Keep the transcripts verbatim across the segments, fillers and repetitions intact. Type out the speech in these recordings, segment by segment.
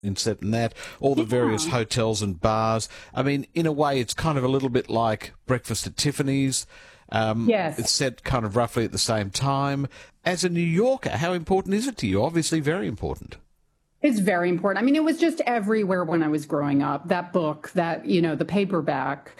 in set in that, all the various Yeah. hotels and bars. I mean, in a way, it's kind of a little bit like Breakfast at Tiffany's. Um, Yes. It's set kind of roughly at the same time. As a New Yorker, how important is it to you? Obviously very important. It's very important. I mean, it was just everywhere when I was growing up. That book, that, you know, the paperback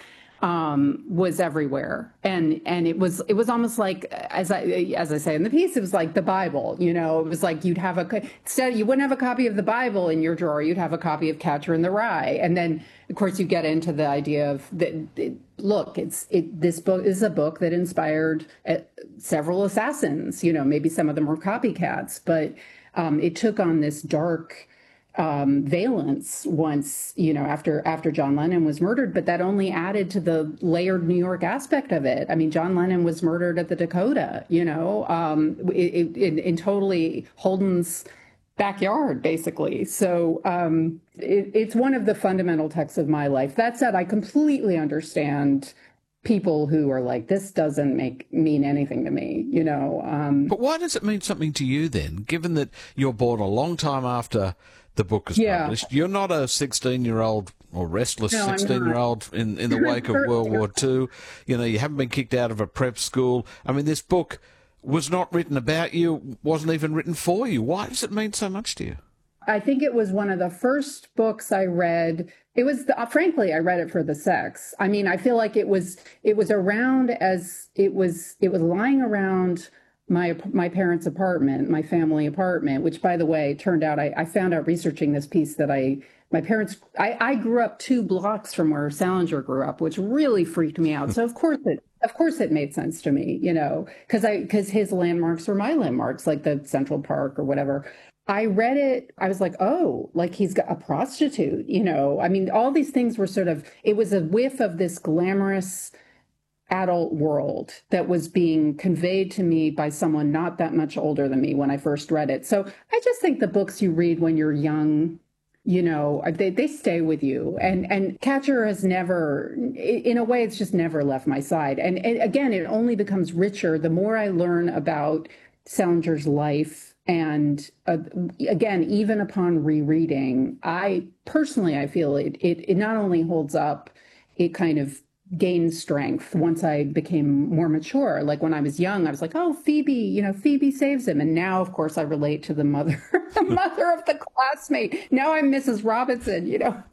um, was everywhere. And and it was it was almost like, as I as I say in the piece, it was like the Bible, you know, it was like you'd have a, instead you wouldn't have a copy of the Bible in your drawer, you'd have a copy of Catcher in the Rye. And then, of course, you get into the idea of, that. It, look, it's it, this book is a book that inspired uh, several assassins, you know, maybe some of them were copycats, but um, it took on this dark um, valence once, you know, after after John Lennon was murdered, but that only added to the layered New York aspect of it. I mean, John Lennon was murdered at the Dakota, you know, um, it, it, in totally Holden's backyard, basically. So um, it, it's one of the fundamental texts of my life. That said, I completely understand people who are like, this doesn't make mean anything to me, you know. Um, But why does it mean something to you then, given that you're born a long time after the book was Yeah. published? You're not a sixteen-year-old or restless No, I'm not. sixteen-year-old in, in the wake of World War Two. You know, you haven't been kicked out of a prep school. I mean, this book was not written about you, wasn't even written for you. Why does it mean so much to you? I think it was one of the first books I read. It was, the, frankly, I read it for the sex. I mean, I feel like it was it was around as it was it was lying around my my parents' apartment, my family apartment, which, by the way, turned out I, I found out researching this piece that I my parents I, I grew up two blocks from where Salinger grew up, which really freaked me out. So of course it of course it made sense to me, you know, because I because his landmarks were my landmarks, like the Central Park or whatever. I read it. I was like, oh, like he's got a prostitute, you know. I mean, all these things were sort of, it was a whiff of this glamorous adult world that was being conveyed to me by someone not that much older than me when I first read it. So I just think the books you read when you're young, you know, they, they stay with you. And and Catcher has never, in a way, it's just never left my side. And, and again, it only becomes richer the more I learn about Salinger's life. And uh, again, even upon rereading, I personally, I feel it, it, it not only holds up, it kind of gained strength once I became more mature. Like when I was young, I was like, oh, Phoebe, you know, Phoebe saves him. And now, of course, I relate to the mother, the mother of the classmate. Now I'm Missus Robinson, you know.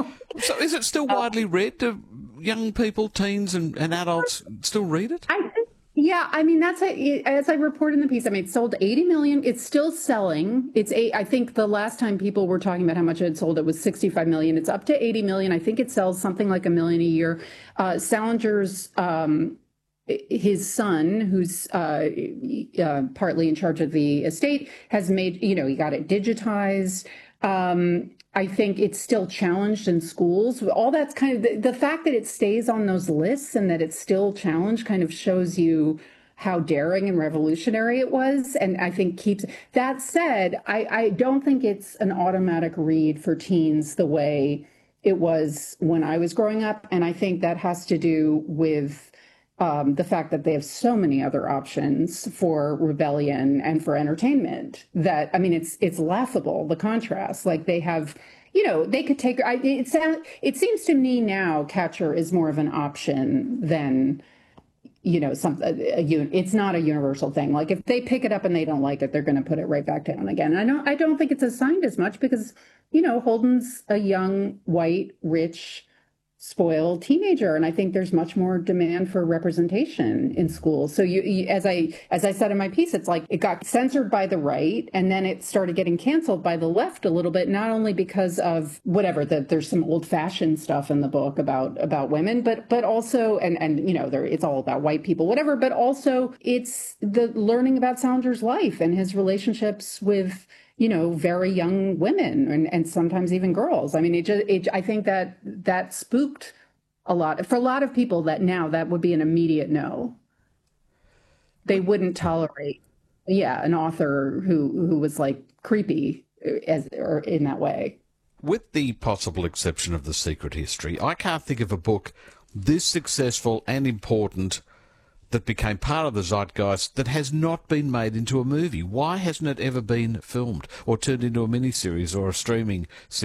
So is it still widely read? Do young people, teens and, and adults still read it? I think Yeah, I mean, that's a, as I report in the piece. I mean, it sold eighty million. It's still selling. It's eight. I think the last time people were talking about how much it had sold, it was sixty-five million. It's up to eighty million. I think it sells something like a million a year. Uh, Salinger's, um, his son, who's uh, uh, partly in charge of the estate, has made, you know, he got it digitized. Um, I think it's still challenged in schools. All that's kind of the, the fact that it stays on those lists and that it's still challenged kind of shows you how daring and revolutionary it was. And I think keeps that said, I, I don't think it's an automatic read for teens the way it was when I was growing up. And I think that has to do with Um, the fact that they have so many other options for rebellion and for entertainment that, I mean, it's it's laughable, the contrast. Like they have, you know, they could take, I, it, sound, it seems to me now Catcher is more of an option than, you know, some, a, a, it's not a universal thing. Like if they pick it up and they don't like it, they're going to put it right back down again. I don't, I don't think it's assigned as much because, you know, Holden's a young, white, rich, spoiled teenager, and I think there's much more demand for representation in schools. So you, you, as I as I said in my piece, it's like it got censored by the right, and then it started getting canceled by the left a little bit. Not only because of whatever that there's some old-fashioned stuff in the book about about women, but but also and and you know there it's all about white people, whatever. But also it's the learning about Salinger's life and his relationships with, you know, very young women and, and sometimes even girls. I mean, it just, it, I think that that spooked a lot. For a lot of people that now that would be an immediate no. They wouldn't tolerate, yeah, an author who, who was like creepy as or in that way. With the possible exception of The Secret History, I can't think of a book this successful and important that became part of the zeitgeist that has not been made into a movie. Why hasn't it ever been filmed or turned into a miniseries or a streaming series?